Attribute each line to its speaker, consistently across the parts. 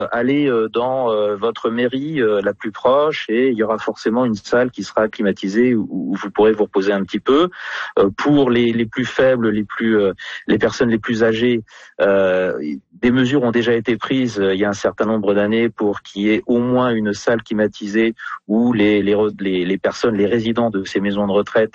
Speaker 1: allez dans votre mairie la plus proche et il y aura forcément une salle qui sera climatisée où vous pourrez vous reposer un petit peu. Pour les plus faibles, les personnes les plus âgées, des mesures ont déjà été prises il y a un certain nombre d'années pour qu'il y ait au moins une salle climatisée où les personnes, les résidents de ces maisons de retraite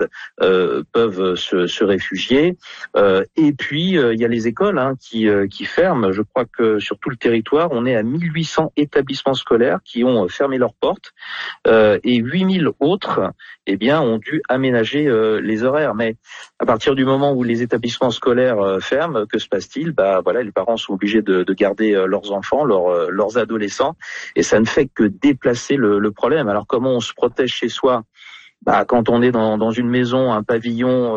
Speaker 1: peuvent se réfugier. Et puis il y a les écoles qui ferment. Je crois que sur tout le territoire, on est à 1800 établissements scolaires qui ont fermé leurs portes et 8000 autres ont dû aménager les horaires. Mais à partir du moment où les établissements scolaires ferment, que se passe-t-il? Les parents sont obligés de garder leurs enfants, leurs adolescents, et ça ne fait que déplacer le problème. Alors comment on se protège chez soi? Quand on est dans une maison, un pavillon,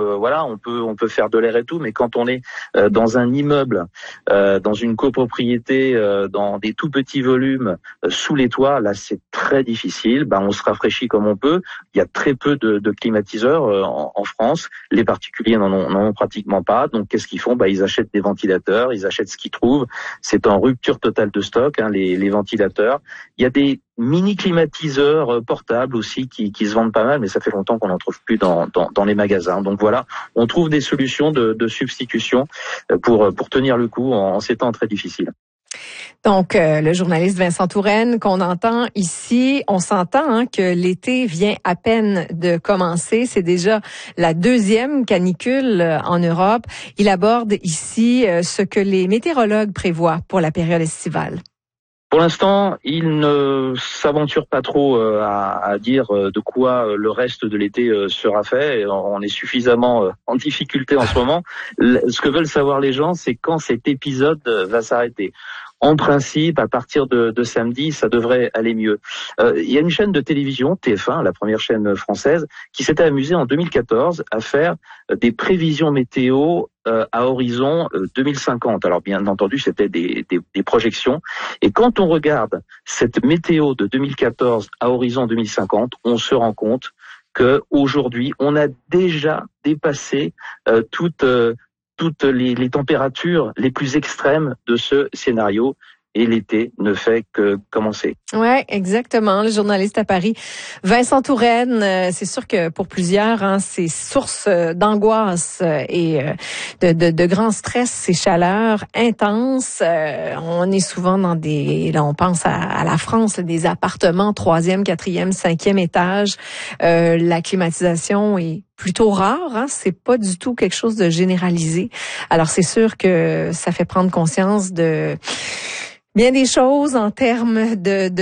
Speaker 1: on peut faire de l'air et tout, mais quand on est dans un immeuble, dans une copropriété, dans des tout petits volumes, sous les toits, là c'est très difficile. On se rafraîchit comme on peut. Il y a très peu de climatiseurs en France. Les particuliers n'en ont pratiquement pas. Donc qu'est-ce qu'ils font? Ils achètent des ventilateurs, ils achètent ce qu'ils trouvent. C'est en rupture totale de stock, les ventilateurs. Il y a des mini climatiseurs portables aussi qui se vendent pas mal, mais ça fait longtemps qu'on n'en trouve plus dans les magasins. Donc voilà, on trouve des solutions de substitution pour tenir le coup en ces temps très difficiles.
Speaker 2: Donc, le journaliste Vincent Touraine qu'on entend ici, on s'entend que l'été vient à peine de commencer. C'est déjà la deuxième canicule en Europe. Il aborde ici ce que les météorologues prévoient pour la période estivale.
Speaker 1: Pour l'instant, il ne s'aventure pas trop à dire de quoi le reste de l'été sera fait. On est suffisamment en difficulté en ce moment. Ce que veulent savoir les gens, c'est quand cet épisode va s'arrêter. En principe, à partir de samedi, ça devrait aller mieux. Il y a une chaîne de télévision, TF1, la première chaîne française, qui s'était amusée en 2014 à faire des prévisions météo à horizon 2050. Alors bien entendu, c'était des projections. Et quand on regarde cette météo de 2014 à horizon 2050, on se rend compte que aujourd'hui, on a déjà dépassé toutes les températures les plus extrêmes de ce scénario. Et l'été ne fait que commencer.
Speaker 2: Ouais, exactement. Le journaliste à Paris, Vincent Touraine, c'est sûr que pour plusieurs, c'est source d'angoisse et de grand stress, ces chaleurs intenses. On est souvent là, on pense à la France, des appartements 3e, 4e, 5e étage. La climatisation est plutôt rare, c'est pas du tout quelque chose de généralisé. Alors c'est sûr que ça fait prendre conscience de bien des choses en termes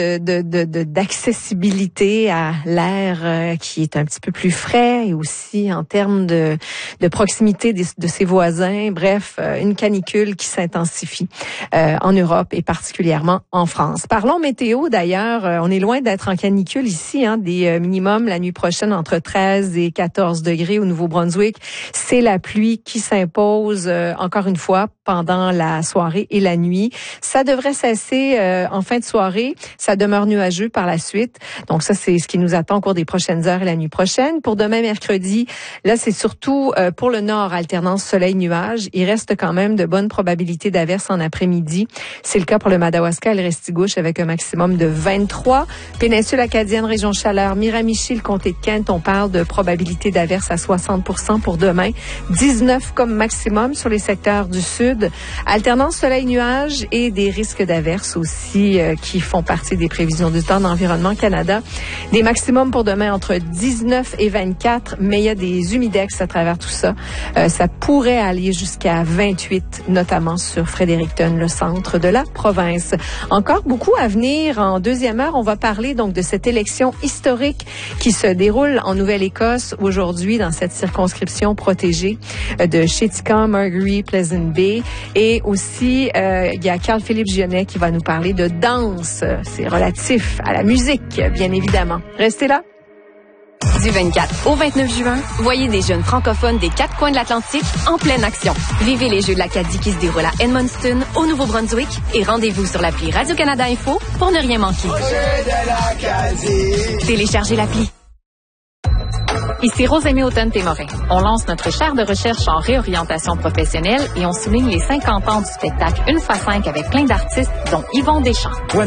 Speaker 2: d'accessibilité à l'air qui est un petit peu plus frais et aussi en termes de proximité de ses voisins. Bref, une canicule qui s'intensifie en Europe et particulièrement en France. Parlons météo d'ailleurs. On est loin d'être en canicule ici, des minimums la nuit prochaine entre 13 et 14 degrés au Nouveau-Brunswick. C'est la pluie qui s'impose encore une fois pendant la soirée et la nuit. Ça devrait cesser en fin de soirée. Ça demeure nuageux par la suite. Donc ça, c'est ce qui nous attend au cours des prochaines heures et la nuit prochaine. Pour demain, mercredi, là, c'est surtout pour le nord, alternance soleil-nuage. Il reste quand même de bonnes probabilités d'averses en après-midi. C'est le cas pour le Madawaska et le Restigouche avec un maximum de 23. Péninsule acadienne, région chaleur, Miramichi, le comté de Kent, on parle de probabilité d'averses à 60% pour demain. 19 comme maximum sur les secteurs du sud. Alternance soleil-nuage et des risques d'averses aussi qui font partie des prévisions du temps d'Environnement Canada. Des maximums pour demain entre 19 et 24, mais il y a des humidex à travers tout ça. Ça pourrait aller jusqu'à 28, notamment sur Fredericton, le centre de la province. Encore beaucoup à venir. En deuxième heure, on va parler donc de cette élection historique qui se déroule en Nouvelle-Écosse aujourd'hui dans cette circonscription protégée de Cheticamp, Margery, Pleasant Bay. Et aussi, il y a Carl-Philippe Gionnet qui va nous parler de danse. C'est relatif à la musique, bien évidemment. Restez là.
Speaker 3: Du 24 au 29 juin, voyez des jeunes francophones des 4 coins de l'Atlantique en pleine action. Vivez les Jeux de l'Acadie qui se déroulent à Edmundston, au Nouveau-Brunswick, et rendez-vous sur l'appli Radio-Canada Info pour ne rien manquer. Téléchargez l'appli.
Speaker 4: Ici Rosémie Automne-Témorin. On lance notre chaire de recherche en réorientation professionnelle et on souligne les 50 ans du spectacle 1x5 avec plein d'artistes, dont Yvon Deschamps.